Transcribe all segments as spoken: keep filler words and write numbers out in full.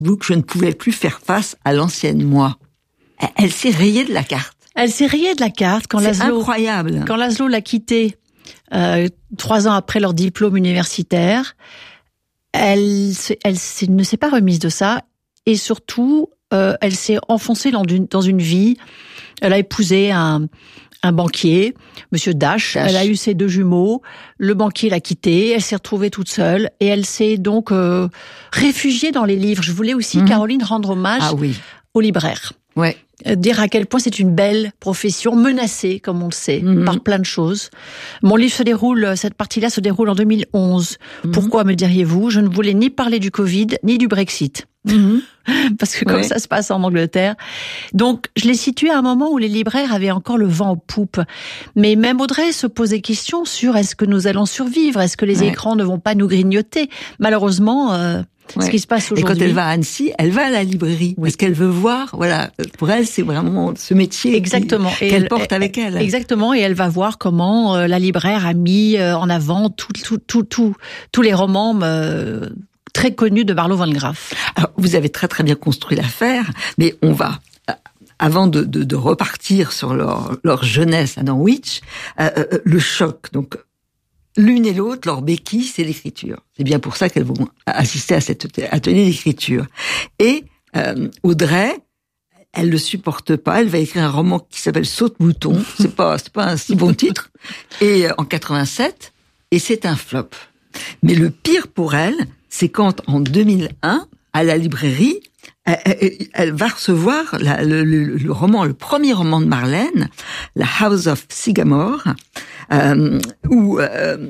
vous que je ne pouvais plus faire face à l'ancienne moi. Elle, elle s'est rayée de la carte. Elle s'est rayée de la carte quand C'est Laszlo, incroyable. quand Laszlo l'a quittée euh, trois ans après leur diplôme universitaire. Elle, elle, elle ne s'est pas remise de ça et surtout, euh, elle s'est enfoncée dans une, dans une vie. Elle a épousé un, un banquier, Monsieur Dash. Dash. Elle a eu ses deux jumeaux. Le banquier l'a quittée. Elle s'est retrouvée toute seule et elle s'est donc euh, réfugiée dans les livres. Je voulais aussi, mmh. Caroline, rendre hommage ah, oui. aux libraires. Ouais. Dire à quel point c'est une belle profession, menacée, comme on le sait, mmh. par plein de choses. Mon livre se déroule, cette partie-là se déroule en deux mille onze. Mmh. Pourquoi, me diriez-vous? Je ne voulais ni parler du Covid, ni du Brexit. Mmh. Parce que comme ouais. ça se passe en Angleterre. Donc, je l'ai situé à un moment où les libraires avaient encore le vent en poupe. Mais même Audrey se pose des questions sur est-ce que nous allons survivre? Est-ce que les ouais. écrans ne vont pas nous grignoter? Malheureusement, euh, Ouais. ce qui se passe aujourd'hui. Et quand elle va à Annecy, elle va à la librairie oui. parce qu'elle veut voir. Voilà, pour elle, c'est vraiment ce métier exactement. Qui, qu'elle elle, porte elle, avec elle. Exactement, et elle va voir comment euh, la libraire a mis euh, en avant tout, tout, tout, tout, tous les romans euh, très connus de Marlowe van Graaff. Alors, vous avez très très bien construit l'affaire, mais on va. Avant de, de, de repartir sur leur, leur jeunesse à Norwich, euh, euh, le choc. Donc. L'une et l'autre, leur béquille, c'est l'écriture. C'est bien pour ça qu'elles vont assister à cet atelier d'écriture. Et euh, Audrey, elle le supporte pas. Elle va écrire un roman qui s'appelle Saute-mouton. C'est pas, c'est pas un si bon titre. Et euh, en quatre-vingt-sept, et c'est un flop. Mais le pire pour elle, c'est quand en deux mille un, à la librairie, elle, elle, elle va recevoir la, le, le, le roman, le premier roman de Marlène, La House of Sycamore. Euh, où euh,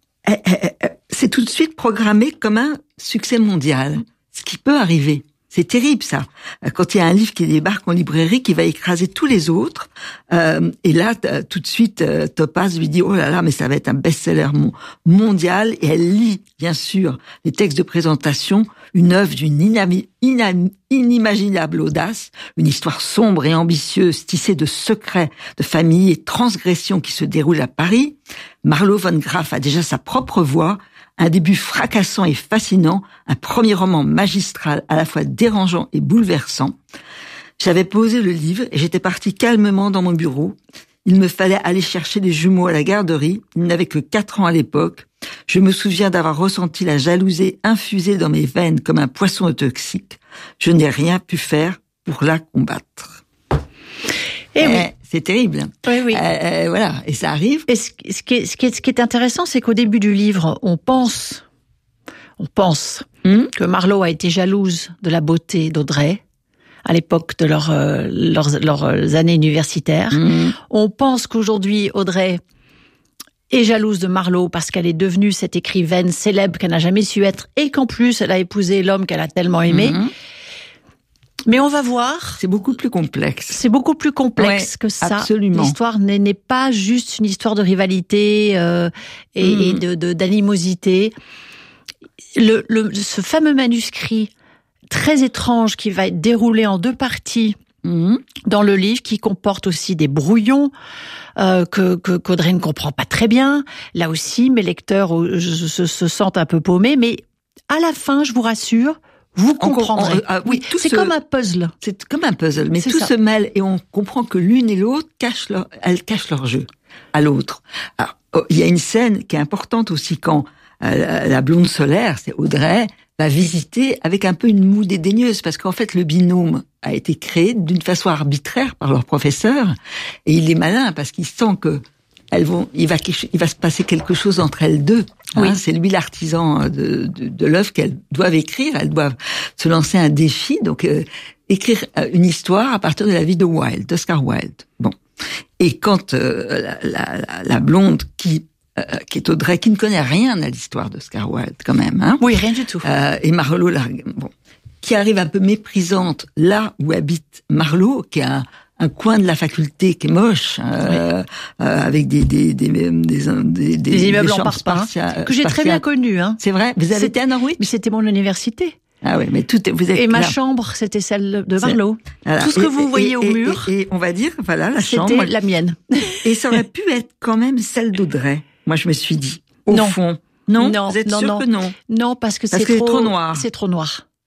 c'est tout de suite programmé comme un succès mondial, ce qui peut arriver. C'est terrible ça. Quand il y a un livre qui débarque en librairie, qui va écraser tous les autres, euh, et là tout de suite Topaz lui dit oh là là mais ça va être un best-seller mondial, et elle lit bien sûr les textes de présentation, une œuvre d'une inami, inam, inimaginable audace, une histoire sombre et ambitieuse tissée de secrets, de famille et transgressions qui se déroule à Paris. Marlowe van Graaff a déjà sa propre voix. Un début fracassant et fascinant, un premier roman magistral à la fois dérangeant et bouleversant. J'avais posé le livre et j'étais partie calmement dans mon bureau. Il me fallait aller chercher des jumeaux à la garderie. Ils n'avaient que quatre ans à l'époque. Je me souviens d'avoir ressenti la jalousie infusée dans mes veines comme un poisson toxique. Je n'ai rien pu faire pour la combattre. Et eh oui. C'est terrible. Oui, oui. Euh, voilà, et ça arrive. Et ce, ce, qui est, ce, qui est, ce qui est intéressant, c'est qu'au début du livre, on pense, on pense mmh. que Marlowe a été jalouse de la beauté d'Audrey à l'époque de leur, euh, leurs, leurs années universitaires. Mmh. On pense qu'aujourd'hui, Audrey est jalouse de Marlowe parce qu'elle est devenue cette écrivaine célèbre qu'elle n'a jamais su être et qu'en plus, elle a épousé l'homme qu'elle a tellement aimé. Mmh. Mais on va voir. C'est beaucoup plus complexe. C'est beaucoup plus complexe ouais, que ça. Absolument. L'histoire n'est, n'est pas juste une histoire de rivalité euh, et, mmh. et de, de d'animosité. Le, le, ce fameux manuscrit très étrange qui va être déroulé en deux parties mmh. dans le livre, qui comporte aussi des brouillons euh, que, que qu'Audrey ne comprend pas très bien. Là aussi, mes lecteurs se, se sentent un peu paumés, mais à la fin, je vous rassure, vous comprendrez. On, on, ah, oui, tout c'est se, comme un puzzle. C'est comme un puzzle, mais c'est tout ça. se mêle et on comprend que l'une et l'autre cachent leur, elles cachent leur jeu à l'autre. Alors, oh, il y a une scène qui est importante aussi quand euh, la blonde solaire, c'est Audrey, va visiter avec un peu une moue dédaigneuse parce qu'en fait le binôme a été créé d'une façon arbitraire par leur professeur et il est malin parce qu'il sent que elles vont, il va, il va se passer quelque chose entre elles deux. Hein, oui. C'est lui l'artisan de, de, de l'œuvre qu'elles doivent écrire. Elles doivent se lancer un défi, donc euh, écrire une histoire à partir de la vie de Wilde, d'Oscar Wilde. Bon, et quand euh, la, la, la blonde qui euh, qui est Audrey, qui ne connaît rien à l'histoire d'Oscar Wilde, quand même, hein. Oui, rien du tout. Euh, et Marlowe, la, bon, qui arrive un peu méprisante là où habite Marlowe, qui a un un coin de la faculté qui est moche, euh, oui. euh, avec des des des des des, des, des immeubles des en parpaing que j'ai très bien connu. Hein. C'est vrai. Vous avez été à Norwich? Mais c'était mon université. Ah oui, mais tout est, vous êtes et là. Ma chambre, c'était celle de Marlowe. Voilà. Tout ce et, que vous et, voyez et, au et, mur, et, et on va dire, voilà, la c'était chambre. C'était la mienne. Et ça aurait pu être quand même celle d'Audrey. Moi, je me suis dit, au non. fond, non, non vous êtes non, sûr non. que non? Non, parce que parce c'est que trop, trop noir. C'est trop noir. Ouais.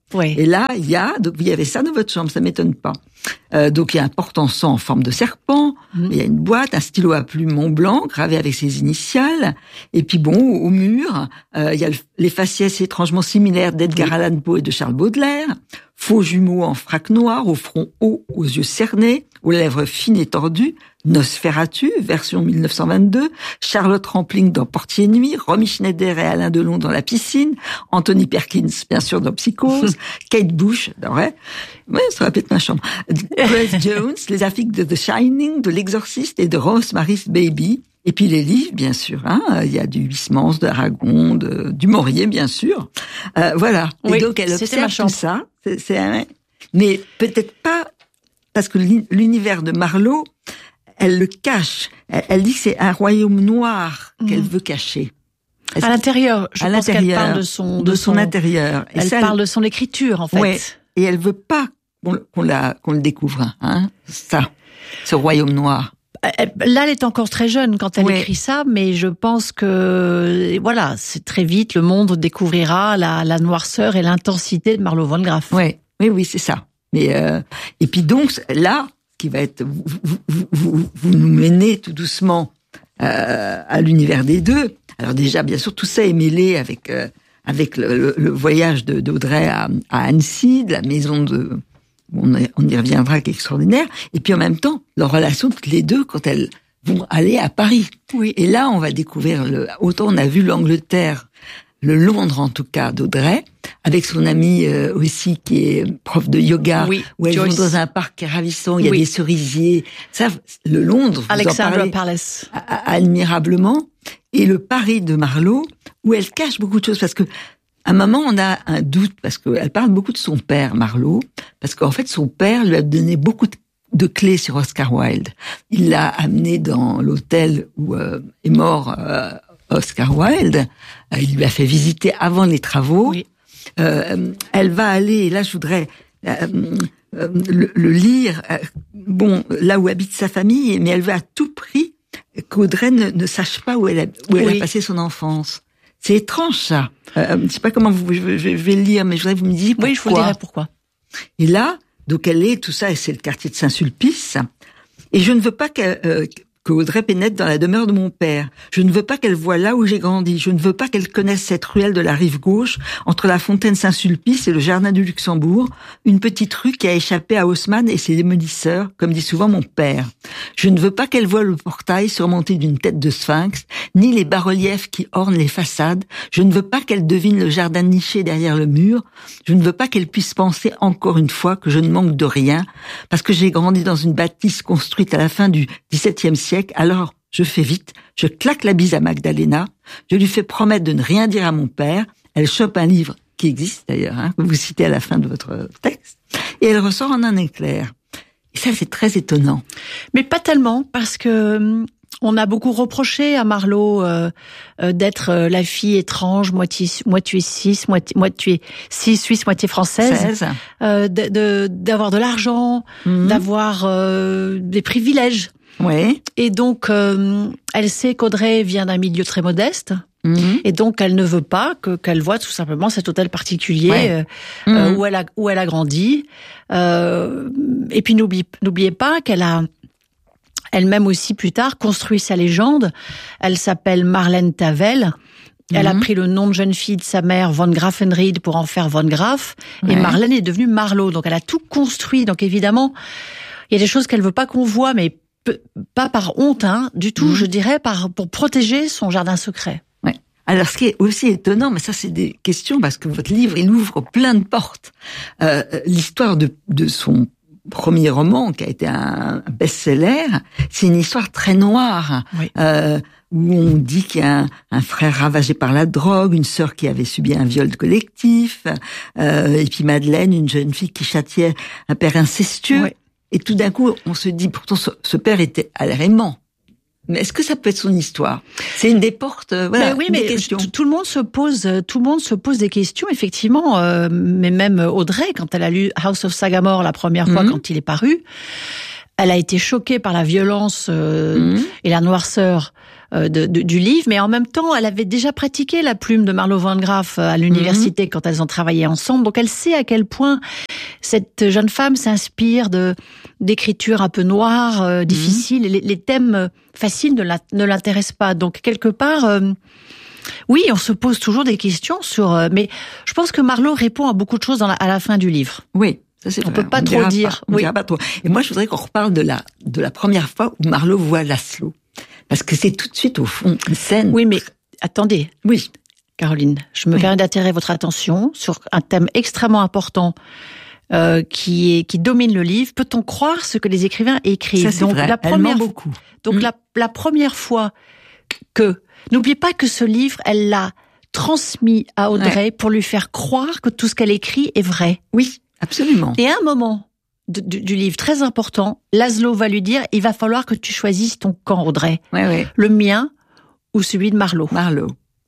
Oui. Et là, il y a, donc, il y avait ça dans votre chambre, ça m'étonne pas. Euh, donc, il y a un porte-encens en forme de serpent, mmh. il y a une boîte, un stylo à plume Mont Blanc, gravé avec ses initiales. Et puis bon, au, au mur, euh, il y a le, les faciès étrangement similaires d'Edgar oui. Allan Poe et de Charles Baudelaire. Faux jumeaux en frac noir, au front haut, aux yeux cernés, aux lèvres fines et tordues. Nosferatu, version mille neuf cent vingt-deux, Charlotte Rampling dans Portier Nuit, Romy Schneider et Alain Delon dans La Piscine, Anthony Perkins, bien sûr, dans Psychose, Kate Bush, ouais, ouais, ça va peut-être ma chambre, Grace Jones, les affiches de The Shining, de L'Exorciste et de Rosemary's Baby. Et puis les livres, bien sûr, hein, il y a du Huysmans, de Aragon, de, du Maurier, bien sûr. Euh, voilà. Oui, et donc elle observe tout ça. C'est, c'est, mais peut-être pas, parce que l'univers de Marlowe, elle le cache. Elle, elle dit que c'est un royaume noir mmh. qu'elle veut cacher. Est-ce à l'intérieur, je à pense qu'elle parle de son... De, de son, son intérieur. Et elle ça, parle elle, de son écriture, en fait. Ouais, et elle veut pas qu'on, qu'on, la, qu'on le découvre, hein, ça, ce royaume noir. Là, elle est encore très jeune quand elle oui. écrit ça, mais je pense que, voilà, c'est très vite, le monde découvrira la, la noirceur et l'intensité de Marlowe von Graff. Oui, oui, oui, c'est ça. Mais euh, et puis donc, là, qui va être, vous, vous, vous, vous nous menez tout doucement euh, à l'univers des deux. Alors déjà, bien sûr, tout ça est mêlé avec euh, avec le, le, le voyage de, d'Audrey à, à Annecy, de la maison de... On, on y reviendra, qui est extraordinaire. Et puis en même temps, leur relation toutes les deux quand elles vont aller à Paris. Oui. Et là, on va découvrir le. Autant on a vu l'Angleterre, le Londres en tout cas d'Audrey, avec son amie euh, aussi qui est prof de yoga, oui, où elles Joyce. vont dans un parc qui est ravissant. Il y a oui. des cerisiers. Ça, le Londres, Alexandra Palace, admirablement. Et le Paris de Marlowe, où elle cache beaucoup de choses parce que. À un moment, on a un doute, parce qu'elle parle beaucoup de son père, Marlowe, parce qu'en fait, son père lui a donné beaucoup de clés sur Oscar Wilde. Il l'a amené dans l'hôtel où euh, est mort euh, Oscar Wilde. Euh, il lui a fait visiter avant les travaux. Oui. Euh, elle va aller, et là, je voudrais euh, euh, le, le lire, euh, bon, là où habite sa famille, mais elle veut à tout prix qu'Audrey ne, ne sache pas où elle a, où elle oui. a passé son enfance. C'est étrange, ça. Euh, je sais pas comment vous, je, je vais le lire, mais je voudrais que vous me disiez pourquoi. Oui, je vous dirai pourquoi. Et là, donc elle est, tout ça, et c'est le quartier de Saint-Sulpice. Et je ne veux pas qu'elle, euh, qu'Audrey pénètre dans la demeure de mon père. Je ne veux pas qu'elle voie là où j'ai grandi. Je ne veux pas qu'elle connaisse cette ruelle de la rive gauche, entre la fontaine Saint-Sulpice et le jardin du Luxembourg, une petite rue qui a échappé à Haussmann et ses démolisseurs, comme dit souvent mon père. Je ne veux pas qu'elle voie le portail surmonté d'une tête de sphinx, ni les bas-reliefs qui ornent les façades. Je ne veux pas qu'elle devine le jardin niché derrière le mur. Je ne veux pas qu'elle puisse penser encore une fois que je ne manque de rien, parce que j'ai grandi dans une bâtisse construite à la fin du dix-septième siècle. Alors, je fais vite, je claque la bise à Magdalena, je lui fais promettre de ne rien dire à mon père, elle chope un livre qui existe d'ailleurs, hein, que vous citez à la fin de votre texte, et elle ressort en un éclair. Et ça, c'est très étonnant. Mais pas tellement, parce que on a beaucoup reproché à Marlowe euh, euh, d'être euh, la fille étrange, moitié moitié suisse, moitié moitié suisse, moitié française, euh, de, de d'avoir de l'argent, mmh. d'avoir euh, des privilèges. Ouais. Et donc, euh, elle sait qu'Audrey vient d'un milieu très modeste. Mmh. Et donc, elle ne veut pas que qu'elle voie tout simplement cet hôtel particulier ouais. euh, mmh. euh, où elle a où elle a grandi. Euh, et puis, n'oublie, n'oubliez pas qu'elle a elle-même aussi plus tard construit sa légende. Elle s'appelle Marlène Tavel. Elle mmh. a pris le nom de jeune fille de sa mère, von Graffenried, pour en faire von Graff. Ouais. Et Marlène est devenue Marlowe. Donc, elle a tout construit. Donc, évidemment, il y a des choses qu'elle veut pas qu'on voit, mais pas par honte, hein, du tout, mmh. je dirais, par pour protéger son jardin secret. Ouais. Alors, ce qui est aussi étonnant, mais ça, c'est des questions, parce que votre livre, il ouvre plein de portes. Euh, l'histoire de, de son premier roman, qui a été un best-seller, c'est une histoire très noire, oui. euh, où on dit qu'il y a un, un frère ravagé par la drogue, une sœur qui avait subi un viol collectif, euh, et puis Madeleine, une jeune fille qui châtiait un père incestueux. Oui. Et tout d'un coup, on se dit, pourtant, ce, ce père était à l'air aimant. Mais est-ce que ça peut être son histoire? C'est une des portes, euh, voilà, mais oui, une mais des questions. Tout, tout le monde se pose, tout le monde se pose des questions, effectivement. Euh, mais même Audrey, quand elle a lu House of Sagamore la première fois, mm-hmm. quand il est paru, elle a été choquée par la violence euh, mmh. et la noirceur euh, de, de, du livre, mais en même temps, elle avait déjà pratiqué la plume de Marlowe van Graaff à l'université mmh. quand elles ont travaillé ensemble. Donc, elle sait à quel point cette jeune femme s'inspire de d'écriture un peu noire, euh, difficile. Mmh. Les, les thèmes faciles ne, la, ne l'intéressent pas. Donc, quelque part, euh, oui, on se pose toujours des questions sur... Euh, mais je pense que Marlowe répond à beaucoup de choses dans la, à la fin du livre. Oui. Ça, c'est on vrai. peut pas on trop dire. Pas, on oui. dira pas trop. Et moi, je voudrais qu'on reparle de la de la première fois où Marlowe voit Laszlo, parce que c'est tout de suite au fond une scène. Oui, mais attendez. Oui, Caroline, je me oui. permets d'attirer votre attention sur un thème extrêmement important euh, qui est qui domine le livre. Peut-on croire ce que les écrivains écrivent? Ça, c'est Donc vrai. la première Elle ment beaucoup. Donc mmh. la la première fois que n'oubliez pas que ce livre, elle l'a transmis à Audrey ouais. pour lui faire croire que tout ce qu'elle écrit est vrai. Oui. Absolument. Et à un moment de, du, du livre très important, Laszlo va lui dire, il va falloir que tu choisisses ton camp, Audrey. Ouais, ouais. Le mien ou celui de Marlowe. Marlowe.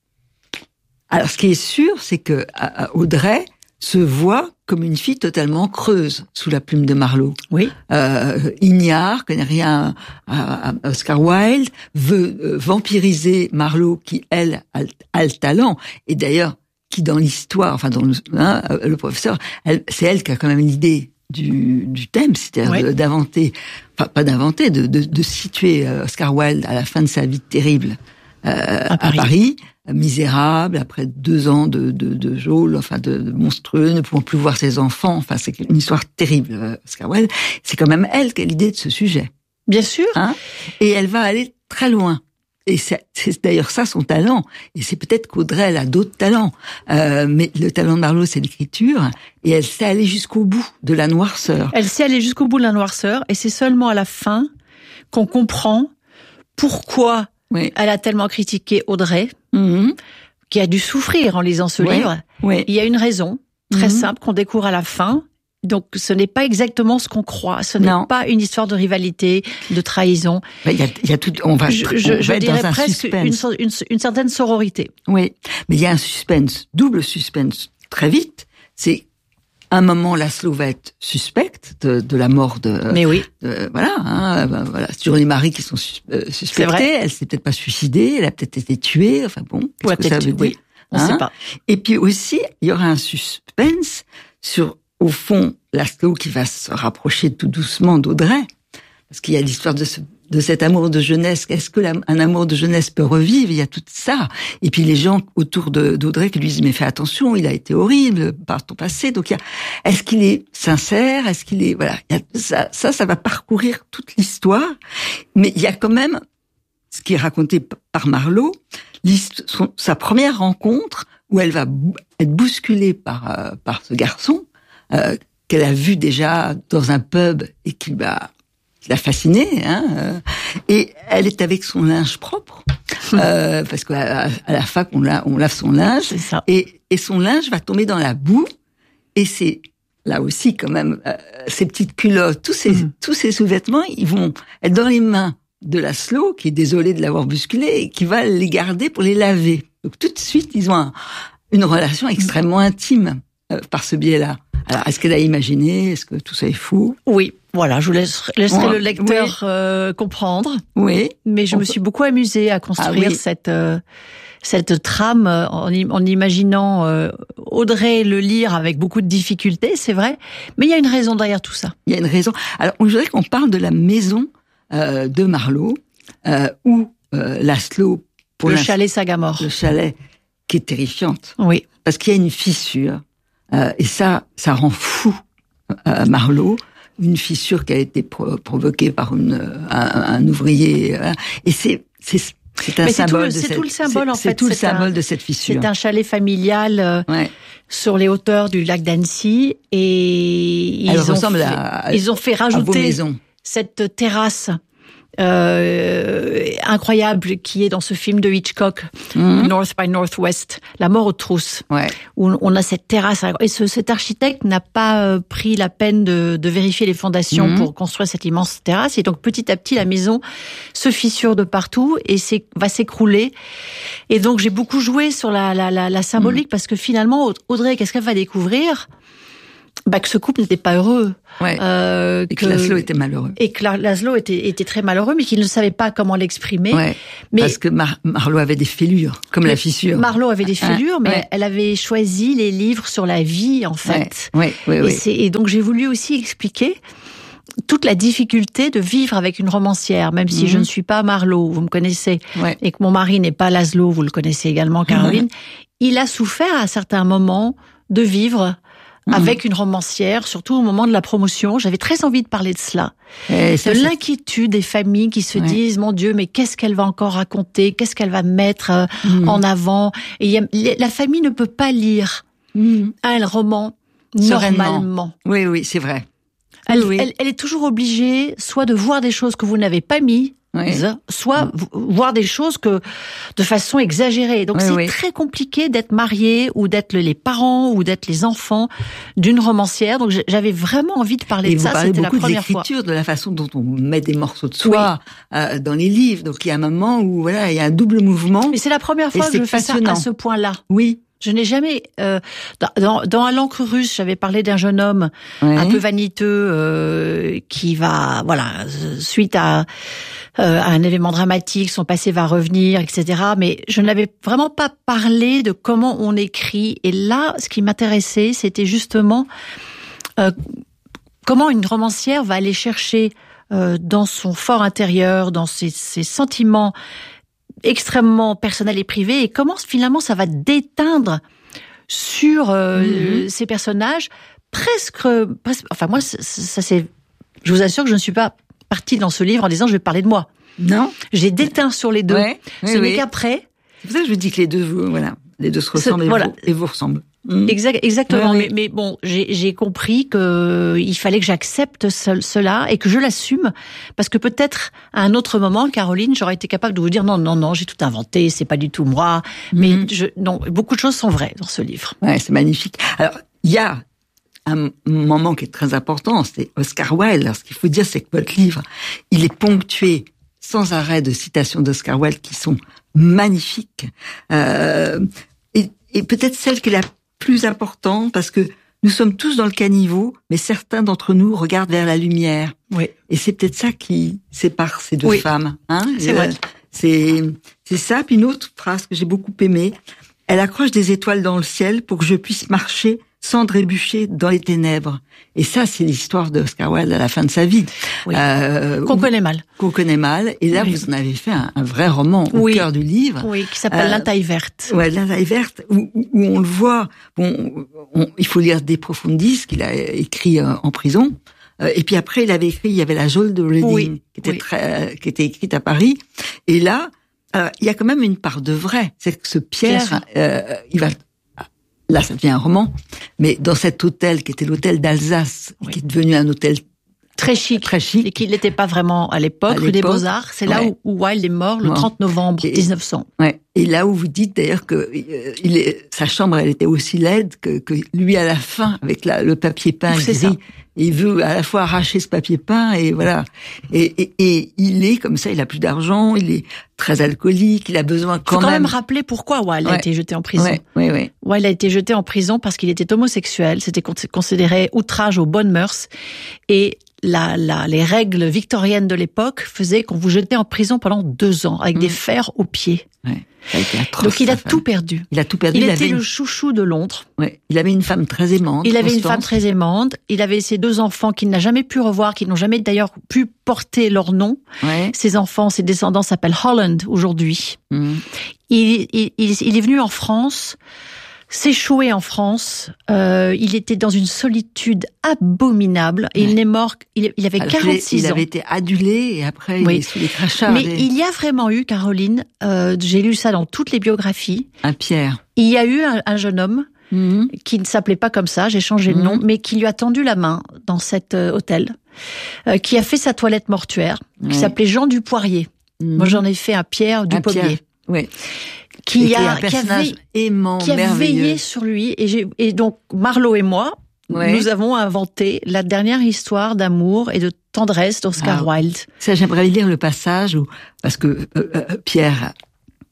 Alors, ce qui est sûr, c'est que Audrey se voit comme une fille totalement creuse sous la plume de Marlowe. Oui. Euh, ignare, connaît rien à, à Oscar Wilde, veut euh, vampiriser Marlowe qui, elle, a, a le talent. Et d'ailleurs, qui dans l'histoire, enfin dans le, hein, le professeur, elle, c'est elle qui a quand même l'idée du, du thème, c'est-à-dire ouais. de, d'inventer, enfin pas d'inventer, de, de, de situer Oscar Wilde à la fin de sa vie terrible euh, à Paris, à Paris misérable, après deux ans de, de, de geôle, enfin de, de monstrueux, ne pouvant plus voir ses enfants, enfin c'est une histoire terrible, Oscar Wilde. C'est quand même elle qui a l'idée de ce sujet. Bien sûr. Hein, et elle va aller très loin. Et c'est, c'est d'ailleurs ça son talent. Et c'est peut-être qu'Audrey, elle a d'autres talents. Euh, mais le talent de Marlowe, c'est l'écriture. Et elle sait aller jusqu'au bout de la noirceur. Elle sait aller jusqu'au bout de la noirceur. Et c'est seulement à la fin qu'on comprend pourquoi oui. elle a tellement critiqué Audrey, mm-hmm. qui a dû souffrir en lisant ce oui. livre. Oui. Il y a une raison très mm-hmm. simple qu'on découvre à la fin. Donc, ce n'est pas exactement ce qu'on croit. Ce non. n'est pas une histoire de rivalité, de trahison. Il y a, il y a tout. On va. Je, on je, va je être dirais dans un presque une, une, une certaine sororité. Oui, mais il y a un suspense, double suspense, très vite. C'est un moment, Laszlo va être suspecte de, de la mort de. Mais oui. De, voilà, hein, ben, voilà. C'est toujours les maris qui sont sus, euh, suspectés. Elle s'est peut-être pas suicidée. Elle a peut-être été tuée. Enfin bon. Qu'est-ce que ça veut oui. dire? On ne hein sait pas. Et puis aussi, il y aura un suspense sur. Au fond, Laszlo qui va se rapprocher tout doucement d'Audrey, parce qu'il y a l'histoire de, ce, de cet amour de jeunesse. Est-ce que la, un amour de jeunesse peut revivre? Il y a tout ça. Et puis les gens autour de, d'Audrey qui lui disent mais fais attention, il a été horrible par ton passé. Donc il y a, est-ce qu'il est sincère? Est-ce qu'il est voilà? Il y a ça, ça, ça va parcourir toute l'histoire. Mais il y a quand même ce qui est raconté par Marlowe, son, sa première rencontre où elle va être bousculée par euh, par ce garçon. Euh, qu'elle a vu déjà dans un pub et qui l'a, qui l'a fascinée, hein, euh, et elle est avec son linge propre, euh, parce qu'à à la fac on, la, on lave son linge, c'est ça. Et, et son linge va tomber dans la boue, et c'est là aussi quand même euh, ces petites culottes, tous ces mmh. tous ces sous-vêtements, ils vont être dans les mains de Laszlo, qui est désolé de l'avoir bousculé, et qui va les garder pour les laver. Donc tout de suite ils ont un, une relation extrêmement intime euh, par ce biais-là. Alors, est-ce qu'elle a imaginé? Est-ce que tout ça est fou? Oui, voilà, je vous laisserai, laisserai ouais, le lecteur oui. euh, comprendre. Oui. Mais je On me peut... suis beaucoup amusée à construire ah, oui. cette euh, cette trame en, en imaginant euh, Audrey le lire avec beaucoup de difficultés, c'est vrai. Mais il y a une raison derrière tout ça. Il y a une raison. Alors, je voudrais qu'on parle de la maison euh, de Marlowe, euh, où euh, Laszlo... Pour le chalet Sagamore. Le chalet, qui est terrifiante. Oui. Parce qu'il y a une fissure. Euh, et ça, ça rend fou euh, Marlowe, une fissure qui a été pro- provoquée par une, un, un ouvrier. Euh, et c'est, c'est, c'est un Mais symbole. C'est tout, de c'est cette, tout le symbole c'est, en fait. C'est tout le c'est symbole un, de cette fissure. C'est un chalet familial euh, ouais. sur les hauteurs du lac d'Annecy, et ils Elle ont ressemble fait, à, ils ont fait rajouter cette terrasse. Euh, incroyable qui est dans ce film de Hitchcock, mmh. North by Northwest, La mort aux trousses, ouais. où on a cette terrasse. Et ce, cet architecte n'a pas pris la peine de, de vérifier les fondations mmh. pour construire cette immense terrasse. Et donc petit à petit, la maison se fissure de partout et c'est, va s'écrouler. Et donc j'ai beaucoup joué sur la, la, la, la symbolique mmh. parce que finalement, Audrey, qu'est-ce qu'elle va découvrir ? Bah, que ce couple n'était pas heureux. Ouais. Euh, et que, que Laszlo était malheureux. Et que Laszlo était, était très malheureux, mais qu'il ne savait pas comment l'exprimer. Ouais. Mais parce que Mar- Marlo avait des fêlures, comme la fissure. Marlo avait des fêlures, mais ouais. elle avait choisi les livres sur la vie, en fait. Ouais. Ouais, ouais, et, ouais. C'est, et donc j'ai voulu aussi expliquer toute la difficulté de vivre avec une romancière, même si mmh. je ne suis pas Marlo, vous me connaissez, ouais. et que mon mari n'est pas Laszlo, vous le connaissez également, Caroline. Mmh. Il a souffert à certains moments de vivre Mmh. avec une romancière, surtout au moment de la promotion. J'avais très envie de parler de cela. Et ça, de c'est... l'inquiétude des familles qui se ouais. disent, mon Dieu, mais qu'est-ce qu'elle va encore raconter? Qu'est-ce qu'elle va mettre mmh. en avant? Et y a, la famille ne peut pas lire mmh. un roman normalement. Oui, oui, c'est vrai. Elle, oui. elle, elle est toujours obligée soit de voir des choses que vous n'avez pas mis, oui. soit oui. voir des choses que de façon exagérée. Donc oui, c'est oui. très compliqué d'être marié ou d'être les parents ou d'être les enfants d'une romancière. Donc j'avais vraiment envie de parler et de ça. C'était la première fois. Vous parlez beaucoup de l'écriture, de la façon dont on met des morceaux de soi oui. euh, dans les livres. Donc il y a un moment où voilà, il y a un double mouvement. Mais c'est la première fois que je fais ça à ce point-là. Oui. Je n'ai jamais euh, dans, dans À l'encre russe, j'avais parlé d'un jeune homme ouais. un peu vaniteux euh, qui va, voilà, suite à, euh, à un événement dramatique, son passé va revenir, et cetera. Mais je n'avais vraiment pas parlé de comment on écrit. Et là, ce qui m'intéressait, c'était justement euh, comment une romancière va aller chercher euh, dans son fort intérieur, dans ses, ses sentiments extrêmement personnel et privé, et comment finalement ça va déteindre sur euh, mmh. ces personnages presque, presque enfin moi ça, ça c'est, je vous assure que je ne suis pas partie dans ce livre en disant je vais parler de moi. Non, j'ai déteint sur les deux. Ouais, ce oui, n'est oui. qu'après. C'est pour ça que je vous dis que les deux, voilà, les deux se ressemblent et, voilà. vous, et vous ressemblent. Mmh. Exact, exactement. Ouais, mais, mais bon, j'ai, j'ai compris que il fallait que j'accepte ce, cela et que je l'assume, parce que peut-être à un autre moment, Caroline, j'aurais été capable de vous dire non, non, non, j'ai tout inventé, c'est pas du tout moi. Mmh. Mais je, non, beaucoup de choses sont vraies dans ce livre. Ouais, c'est magnifique. Alors, il y a un moment qui est très important, c'est Oscar Wilde. Alors, ce qu'il faut dire, c'est que votre livre, il est ponctué sans arrêt de citations d'Oscar Wilde qui sont magnifiques. Euh, et, et peut-être celle qui est la plus important, parce que nous sommes tous dans le caniveau, mais certains d'entre nous regardent vers la lumière. Oui. Et c'est peut-être ça qui sépare ces deux oui. femmes. Hein c'est vrai. C'est, c'est ça. Puis une autre phrase que j'ai beaucoup aimée. Elle accroche des étoiles dans le ciel pour que je puisse marcher sans trébucher dans les ténèbres. Et ça, c'est l'histoire d'Oscar Wilde à la fin de sa vie. Oui. Euh, qu'on connaît mal. Qu'on connaît mal. Et là, oui. vous en avez fait un, un vrai roman au oui. cœur du livre. Oui, qui s'appelle euh, L'Intaille verte. Ouais, L'Intaille verte, où, où on le voit. Bon, on, il faut lire De Profundis, qu'il a écrit euh, en prison. Euh, et puis après, il avait écrit, il y avait La Geôle de Reading, oui. qui était oui. très, qui était écrite à Paris. Et là, euh, il y a quand même une part de vrai. C'est que ce Pierre, euh, il va... Là, ça devient un roman, mais dans cet hôtel qui était l'hôtel d'Alsace, oui. qui est devenu un hôtel très chic, très chic, et qui n'était pas vraiment à l'époque, rue des Beaux-Arts. C'est ouais. là où, où Wilde est mort le trente novembre et, dix-neuf cents. Ouais. Et là où vous dites d'ailleurs que euh, il est, sa chambre, elle était aussi laide que, que lui à la fin avec la, le papier peint c'est gris. Ça. Il veut à la fois arracher ce papier peint et voilà. Et, et, et il est comme ça, il a plus d'argent, il est très alcoolique, il a besoin quand même. Il faut quand même même rappeler pourquoi Wilde ouais. a été jeté en prison. Ouais, ouais, ouais. Wilde a été jeté en prison parce qu'il était homosexuel. C'était considéré outrage aux bonnes mœurs. Et la, la, les règles victoriennes de l'époque faisaient qu'on vous jetait en prison pendant deux ans avec mmh. des fers aux pieds. Ouais. Ça a été atroce, donc il a tout perdu. Il a tout perdu. Il, il était avait le une... chouchou de Londres. Ouais. Il avait une femme très aimante. Il avait Constance. une femme très aimante. Il avait ses deux enfants qu'il n'a jamais pu revoir, qui n'ont jamais d'ailleurs pu porter leur nom. Ouais. Ses enfants, ses descendants s'appellent Holland aujourd'hui. Mmh. Il, il, il, il est venu en France. S'échouer en France, euh, il était dans une solitude abominable et ouais. il n'est mort, il, il avait Alors, quarante-six il ans. Il avait été adulé et après oui. il est sous les crachats. Mais des... il y a vraiment eu, Caroline, euh, j'ai lu ça dans toutes les biographies. Un Pierre. Il y a eu un, un jeune homme mm-hmm. qui ne s'appelait pas comme ça, j'ai changé mm-hmm. le nom, mais qui lui a tendu la main dans cet euh, hôtel, euh, qui a fait sa toilette mortuaire, ouais. qui s'appelait Jean Dupoirier. Mm-hmm. Moi j'en ai fait un Pierre Dupommier. Oui. Qui a, un personnage qui, avait, aimant, qui a veillé sur lui. Et, j'ai, et donc, Marlo et moi, ouais. nous avons inventé la dernière histoire d'amour et de tendresse d'Oscar ah, Wilde. Ça, j'aimerais lire le passage où, parce que euh, euh, Pierre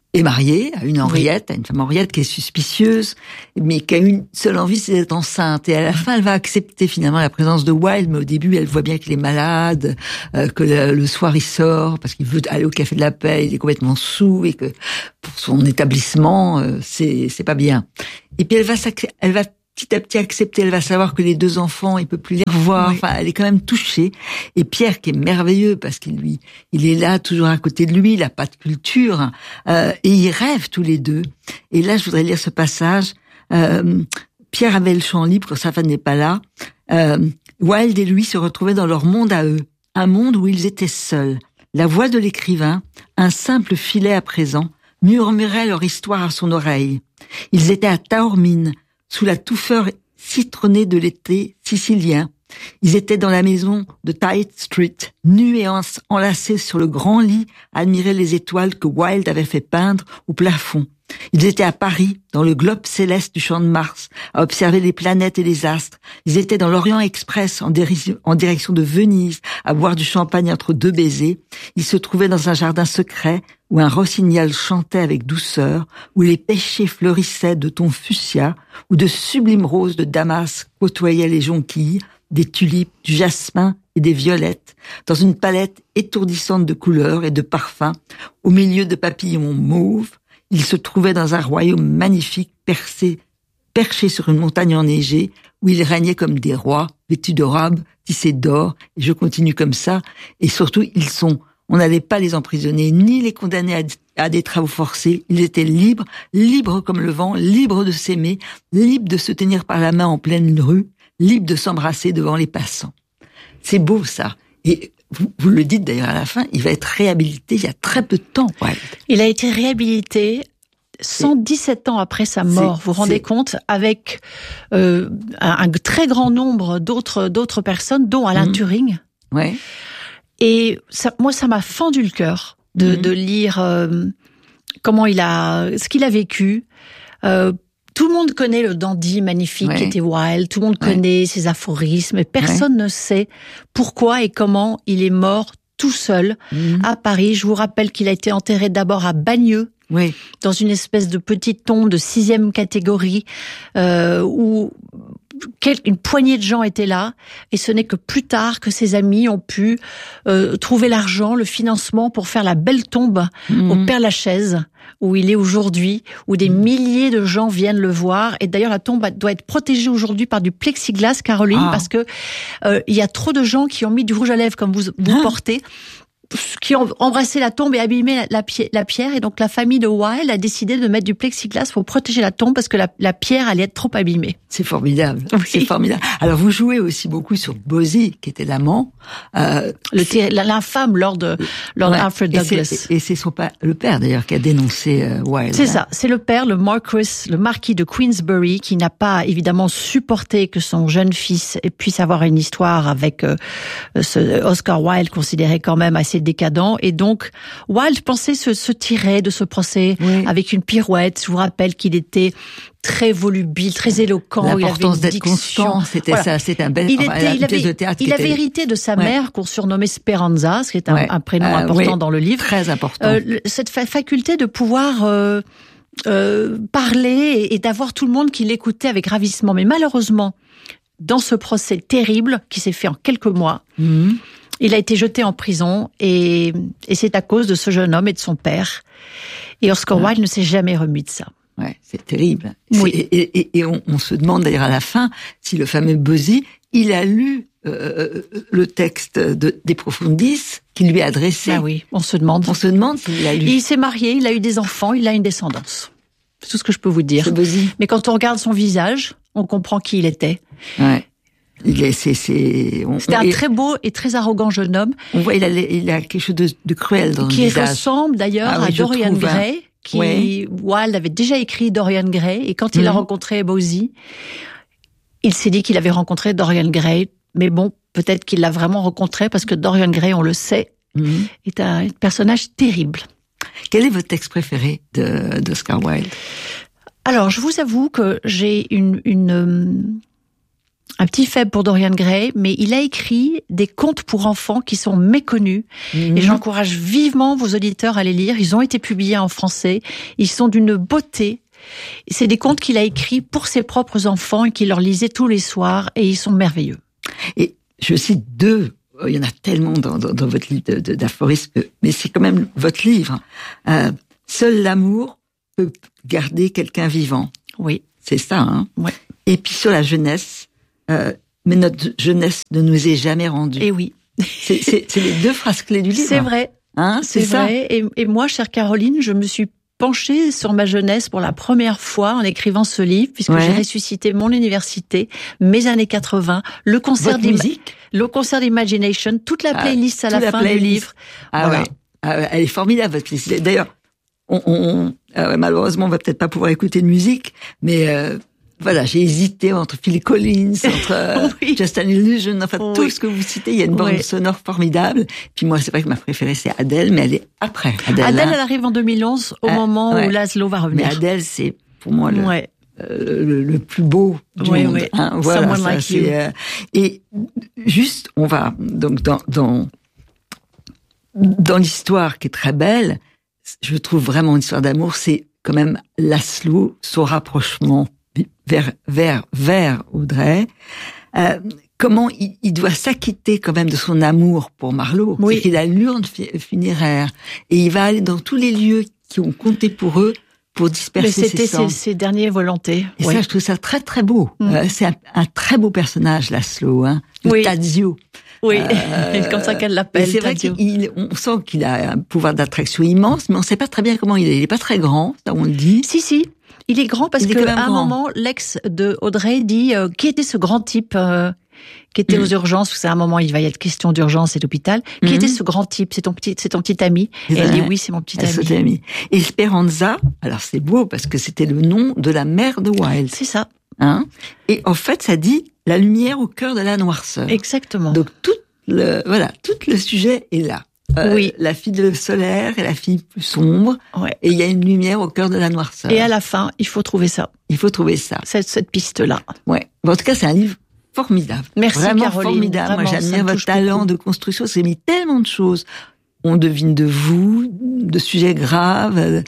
est marié à une Henriette, oui. à une femme Henriette qui est suspicieuse, mais qui a une seule envie, c'est d'être enceinte. Et à la fin, elle va accepter finalement la présence de Wilde, mais au début, elle voit bien qu'il est malade, euh, que le, le soir, il sort parce qu'il veut aller au Café de la Paix, il est complètement saoul et que pour son établissement, euh, c'est c'est pas bien. Et puis elle va elle va petit à petit accepter, elle va savoir que les deux enfants, il peut plus les revoir. Oui. Enfin, elle est quand même touchée. Et Pierre, qui est merveilleux parce qu'il lui, il est là toujours à côté de lui, il a pas de culture, euh, et ils rêvent tous les deux. Et là, je voudrais lire ce passage. Euh, Pierre avait le champ libre quand sa femme n'est pas là. Euh, Wilde et lui se retrouvaient dans leur monde à eux, un monde où ils étaient seuls. La voix de l'écrivain, un simple filet à présent, murmurait leur histoire à son oreille. Ils étaient à Taormine, sous la touffeur citronnée de l'été sicilien. Ils étaient dans la maison de Tite Street, nus et enlacés sur le grand lit, à admirer les étoiles que Wilde avait fait peindre au plafond. Ils étaient à Paris, dans le globe céleste du champ de Mars, à observer les planètes et les astres. Ils étaient dans l'Orient Express, en, dérision, en direction de Venise, à boire du champagne entre deux baisers. Ils se trouvaient dans un jardin secret, où un rossignol chantait avec douceur, où les pêchers fleurissaient de tons fuchsia, où de sublimes roses de Damas côtoyaient les jonquilles, des tulipes, du jasmin et des violettes, dans une palette étourdissante de couleurs et de parfums, au milieu de papillons mauves. Ils se trouvaient dans un royaume magnifique, percé, perché sur une montagne enneigée, où ils régnaient comme des rois, vêtus de robes, tissés d'or, et je continue comme ça, et surtout, ils sont, on n'allait pas les emprisonner, ni les condamner à, à des travaux forcés, ils étaient libres, libres comme le vent, libres de s'aimer, libres de se tenir par la main en pleine rue, libres de s'embrasser devant les passants. C'est beau, ça. Et Vous, vous le dites d'ailleurs à la fin, il va être réhabilité il y a très peu de temps. Wilde. Il a été réhabilité cent dix-sept ans après sa mort. Vous vous rendez compte, avec euh, un, un très grand nombre d'autres d'autres personnes, dont Alan mmh. Turing. Ouais. Et ça, moi, ça m'a fendu le cœur de, mmh. de lire euh, comment il a, ce qu'il a vécu. Euh, Tout le monde connaît le dandy magnifique ouais. qui était Wilde, tout le monde ouais. connaît ses aphorismes, mais personne ouais. ne sait pourquoi et comment il est mort tout seul mmh. à Paris. Je vous rappelle qu'il a été enterré d'abord à Bagneux, oui. dans une espèce de petite tombe de sixième catégorie, euh, où une poignée de gens étaient là, et ce n'est que plus tard que ses amis ont pu euh, trouver l'argent, le financement pour faire la belle tombe mmh. au Père-Lachaise, où il est aujourd'hui, où des milliers de gens viennent le voir. Et d'ailleurs, la tombe doit être protégée aujourd'hui par du plexiglas, Caroline, ah. parce que euh, il y a trop de gens qui ont mis du rouge à lèvres comme vous vous ah. portez, qui ont embrassé la tombe et abîmé la, la, la pierre. Et donc, la famille de Wilde a décidé de mettre du plexiglas pour protéger la tombe parce que la, la pierre allait être trop abîmée. C'est formidable. Oui. C'est formidable. Alors, vous jouez aussi beaucoup sur Bosie, qui était l'amant. Euh, le, l'infâme Lord, Lord ouais. Alfred Douglas. Et c'est, et c'est son père, le père d'ailleurs, qui a dénoncé euh, Wilde. C'est hein. ça. C'est le père, le Marquis, le marquis de Queensberry, qui n'a pas évidemment supporté que son jeune fils puisse avoir une histoire avec euh, ce Oscar Wilde, considéré quand même assez décadent. Et donc, Wilde pensait se, se tirer de ce procès oui. avec une pirouette. Je vous rappelle qu'il était très volubile, très éloquent. L'importance d'être constant, c'était voilà. ça, c'était un bel, il était, il avait, de théâtre il avait était... hérité de sa ouais. mère qu'on surnommait Speranza, ce qui est un, ouais. un prénom euh, important oui. dans le livre. Très important. Euh, cette fa- faculté de pouvoir euh, euh, parler et, et d'avoir tout le monde qui l'écoutait avec ravissement. Mais malheureusement, dans ce procès terrible qui s'est fait en quelques mois, mm-hmm. il a été jeté en prison et, et c'est à cause de ce jeune homme et de son père. Et Oscar ouais. Wilde ne s'est jamais remis de ça. Ouais, c'est terrible. Oui. C'est, et, et, et on, on se demande d'ailleurs à la fin si le fameux Bosie, il a lu euh, le texte de De Profundis qu'il lui a adressé. Ah oui, on se demande. On se demande s'il l'a lu. Il s'est marié, il a eu des enfants, il a une descendance. C'est tout ce que je peux vous dire. C'est Bosie. Mais quand on regarde son visage, on comprend qui il était. Ouais. Il est, c'est, c'est, on, C'était un et, très beau et très arrogant jeune homme. On voit, il a, il a quelque chose de, de cruel dans qui le visage. Qui ressemble d'ailleurs ah, oui, à Dorian trouve, Gray. Hein. Qui, ouais. Wilde avait déjà écrit Dorian Gray, et quand il mmh. a rencontré Bosie, il s'est dit qu'il avait rencontré Dorian Gray, mais bon, peut-être qu'il l'a vraiment rencontré, parce que Dorian Gray, on le sait, mmh. est un personnage terrible. Quel est votre texte préféré de, d'Oscar Wilde ? Alors, je vous avoue que j'ai une, une, Un petit faible pour Dorian Gray, mais il a écrit des contes pour enfants qui sont méconnus. Mmh. Et j'encourage vivement vos auditeurs à les lire. Ils ont été publiés en français. Ils sont d'une beauté. C'est des contes qu'il a écrits pour ses propres enfants et qu'il leur lisait tous les soirs. Et ils sont merveilleux. Et je cite deux. Il y en a tellement dans, dans, dans votre livre de, de, d'aphorismes, mais c'est quand même votre livre. Euh, Seul l'amour peut garder quelqu'un vivant. Oui. C'est ça, hein. Ouais. Et puis sur la jeunesse, Euh, mais notre jeunesse ne nous est jamais rendue. Et oui. C'est, c'est, c'est les deux phrases clés du livre. C'est vrai. Hein, c'est, c'est ça. vrai. Et, et moi, chère Caroline, je me suis penchée sur ma jeunesse pour la première fois en écrivant ce livre, puisque ouais. j'ai ressuscité mon université, mes années quatre-vingts, le concert, le concert d'Imagination, toute la playlist ah, à la fin playlist. du livre. Ah voilà. Ouais. Ah ouais. Elle est formidable, votre playlist. D'ailleurs, on, on, euh, malheureusement, on va peut-être pas pouvoir écouter de musique, mais... Euh, Voilà, j'ai hésité entre Phil Collins, entre euh, oui. Just an Illusion, enfin oui. tout ce que vous citez, il y a une bande oui. sonore formidable. Puis moi, c'est vrai que ma préférée, c'est Adele, mais elle est après. Adele, Adele hein. elle arrive en deux mille onze, au euh, moment ouais. où Laszlo va revenir. Mais Adele, c'est pour moi le, ouais. euh, le, le plus beau du oui, monde. Oui. Hein, voilà, Someone ça, like c'est, you. Euh, et juste, on va donc dans dans dans l'histoire qui est très belle. Je trouve vraiment une histoire d'amour. C'est quand même Laszlo, son rapprochement vers vers vers Audrey. Euh, comment il, il doit s'acquitter quand même de son amour pour Marlowe. Oui. C'est qu'il a l'urne funéraire et il va aller dans tous les lieux qui ont compté pour eux pour disperser Mais c'était ses cendres. Ses, ses dernières volontés. Et oui. ça, je trouve ça très très beau. Mm. Euh, c'est un, un très beau personnage, Laszlo, hein, le oui. Tadzio. Oui, euh, comme ça qu'elle l'appelle. C'est vrai qu'on sent qu'il a un pouvoir d'attraction immense, mais on ne sait pas très bien comment il est. Il n'est pas très grand, ça on le dit. Si si. Il est grand parce qu'à un moment, l'ex de Audrey dit euh, qui était ce grand type euh, qui était mmh. aux urgences, parce qu'à un moment, il va y être question d'urgence et d'hôpital. Mmh. Qui était ce grand type? C'est ton petit, c'est ton petit ami. Et elle dit oui, c'est mon petit ami. ami. Et Esperanza, alors c'est beau parce que c'était le nom de la mère de Wilde. C'est ça. Hein? Et en fait, ça dit la lumière au cœur de la noirceur. Exactement. Donc tout le, voilà, tout le sujet est là. Euh, oui. La fille de solaire et la fille plus sombre. Ouais. Et il y a une lumière au cœur de la noirceur. Et à la fin, il faut trouver ça. Il faut trouver ça. Cette, cette piste-là. Ouais. Bon, en tout cas, c'est un livre formidable. Merci, vraiment Caroline. Formidable. Vraiment, moi, j'admire votre talent beaucoup. de construction. C'est mis tellement de choses. On devine de vous, de sujets graves, euh,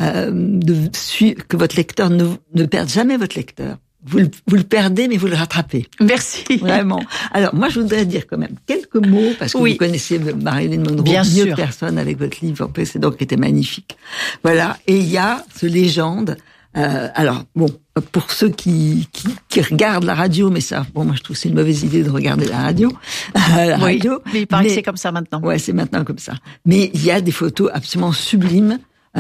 de, que votre lecteur ne, ne perde jamais votre lecteur. Vous le, vous le perdez, mais vous le rattrapez. Merci. Vraiment. Alors, moi, je voudrais dire quand même quelques mots, parce que oui. vous connaissez Marilyn Monroe, bien mieux sûr. que personne avec votre livre précédent qui était magnifique. Voilà. Et il y a ce légende. Euh, alors, bon, pour ceux qui, qui, qui regardent la radio, mais ça, bon, moi, je trouve que c'est une mauvaise idée de regarder la radio. la oui, radio. Mais il paraît mais, que c'est comme ça maintenant. Ouais, c'est maintenant comme ça. Mais il y a des photos absolument sublimes,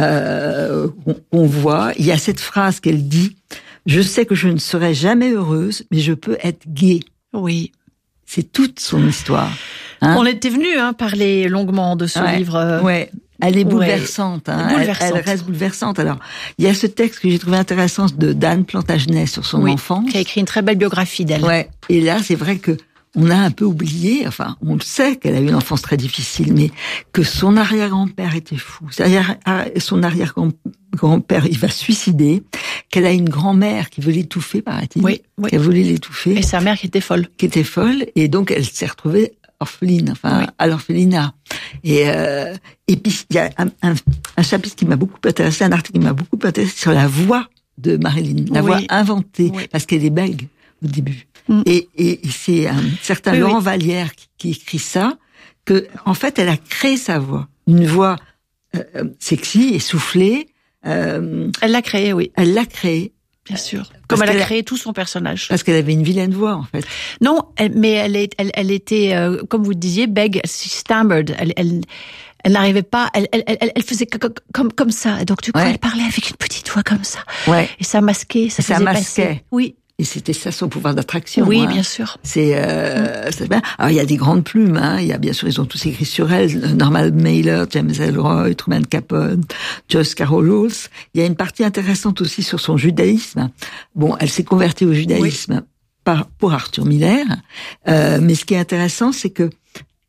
euh, qu'on, qu'on voit. Il y a cette phrase qu'elle dit: je sais que je ne serai jamais heureuse, mais je peux être gaie. Oui. C'est toute son histoire. Hein. On était venu hein, parler longuement de ce ouais, livre. Euh... Ouais. Elle est bouleversante. Ouais. Hein. bouleversante. Elle, elle reste bouleversante. Alors, il y a ce texte que j'ai trouvé intéressant de d'Anne Plantagenet sur son oui, enfance. Qui a écrit une très belle biographie d'elle. Ouais. Et là, c'est vrai que on a un peu oublié, enfin, on le sait qu'elle a eu une enfance très difficile, mais que son arrière-grand-père était fou. C'est-à-dire, son arrière-grand-père, il va se suicider, qu'elle a une grand-mère qui veut l'étouffer, paraît-il. Oui, oui. Qui a voulu l'étouffer. Et sa mère qui était folle. Qui était folle, et donc elle s'est retrouvée orpheline, enfin, oui. à l'orphelinat. Et, euh, et puis, il y a un, un, un chapitre qui m'a beaucoup intéressé, un article qui m'a beaucoup intéressé sur la voix de Marilyn, la oui. voix inventée, oui. parce qu'elle est bègue au début. Mm. Et, et c'est un certain oui, Laurent oui. Vallière qui, qui écrit ça, que en fait elle a créé sa voix, une voix euh, sexy, essoufflée. Euh, elle l'a créée, oui. Elle l'a créée, bien sûr. Comme elle a créé a, tout son personnage. Parce qu'elle avait une vilaine voix en fait. Non, elle, mais elle, est, elle, elle était, euh, comme vous disiez, bègue, stammered. Elle, elle, elle n'arrivait pas. Elle, elle, elle, elle faisait comme, comme, comme ça. Et donc du coup, ouais. elle parlait avec une petite voix comme ça. Ouais. Et ça masquait, ça, ça faisait masquait. Passer. Oui. Et c'était ça son pouvoir d'attraction. Oui, hein. bien sûr. C'est, euh, c'est bien. Alors il y a des grandes plumes. Hein. Il y a bien sûr, ils ont tous écrit sur elle. Norman Mailer, James Ellroy, Truman Capote, Joyce Carol Oates. Il y a une partie intéressante aussi sur son judaïsme. Bon, elle s'est convertie au judaïsme oui. par pour Arthur Miller. Euh, mais ce qui est intéressant, c'est que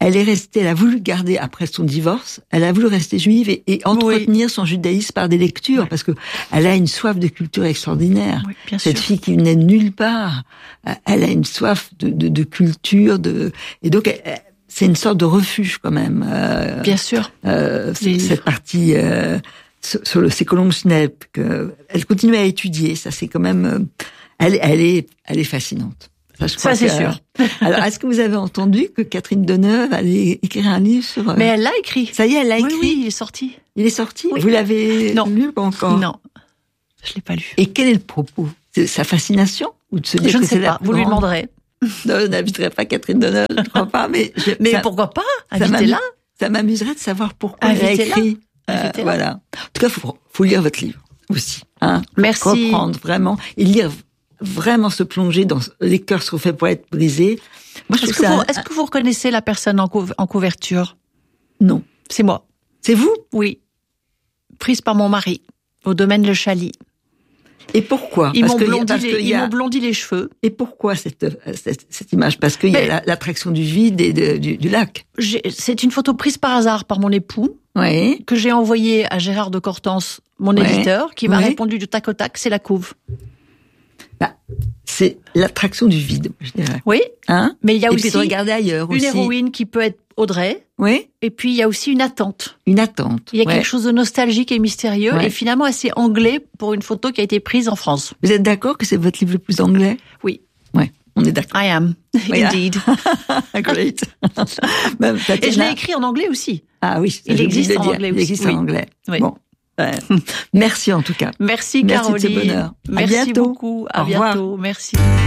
elle est restée, elle a voulu garder, après son divorce, elle a voulu rester juive et, et entretenir oui. son judaïsme par des lectures, oui. parce que elle a une soif de culture extraordinaire. Oui, bien Cette sûr. fille qui venait de nulle part, elle a une soif de, de, de culture, de, et donc, elle, c'est une sorte de refuge quand même. Euh, bien sûr. Euh, cette partie, euh, sur le Sécolong-Schnepp, que elle continue à étudier, ça c'est quand même, euh, elle, elle est, elle est fascinante. Ça, je ça c'est que, sûr. Alors, est-ce que vous avez entendu que Catherine Deneuve allait écrire un livre sur... Mais elle l'a écrit. Ça y est, elle l'a écrit. Oui, oui, il est sorti. Il est sorti. Oui. Vous l'avez non. lu pas encore? Non, je l'ai pas lu. Et quel est le propos? C'est sa fascination ou de se dire je que ne sais c'est pas. Vous lui demanderez. Non, je n'inviterai pas Catherine Deneuve, je ne crois pas. Mais je, mais ça, pourquoi pas? Invitez-la. Ça m'amuserait de savoir pourquoi elle a écrit. Euh, voilà. En tout cas, faut, faut lire votre livre aussi. Hein, merci. Reprendre vraiment et lire. Vraiment se plonger dans les cœurs sont faits pour être brisés. Moi, je est-ce, que ça... vous, est-ce que vous reconnaissez la personne en, cou- en couverture? Non. C'est moi. C'est vous? Oui. Prise par mon mari, au domaine Le Chaly. Et pourquoi? Ils, parce m'ont, que blondi parce les, que ils a... m'ont blondi les cheveux. Et pourquoi cette, cette, cette image? Parce qu'il Mais... y a la, l'attraction du vide et de, du, du lac. J'ai, c'est une photo prise par hasard par mon époux, oui. que j'ai envoyée à Gérard de Cortance, mon oui. éditeur, qui m'a oui. répondu du tac au tac, c'est la couve. Bah, c'est l'attraction du vide, je dirais. Oui, hein mais il y a et aussi puis de regarder ailleurs une aussi. héroïne qui peut être Audrey. Oui. Et puis il y a aussi une attente. Une attente. Il y a ouais. quelque chose de nostalgique et mystérieux ouais. et finalement assez anglais pour une photo qui a été prise en France. Vous êtes d'accord que c'est votre livre le plus anglais? Oui. Ouais, on est d'accord. I am, oui, indeed. Great. Même, et je l'ai écrit en anglais aussi. Ah oui, il existe en anglais il aussi. Il existe oui. en anglais. Oui. Bon. Ouais. Merci en tout cas. Merci Merci Caroline. de ce bonheur. Merci à bientôt. beaucoup. À Au revoir. bientôt. Merci.